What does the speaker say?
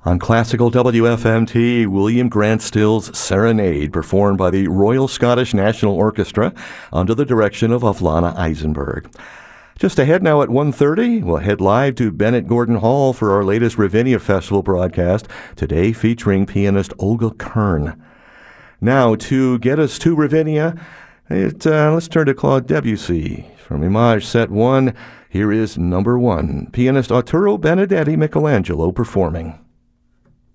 On Classical WFMT, William Grant Still's Serenade, performed by the Royal Scottish National Orchestra under the direction of Avlana Eisenberg. Just ahead now at 1:30, we'll head live to Bennett Gordon Hall for our latest Ravinia Festival broadcast, today featuring pianist Olga Kern. Now, to get us to Ravinia, let's turn to Claude Debussy. From Image Set 1, here is number 1, pianist Arturo Benedetti Michelangelo performing.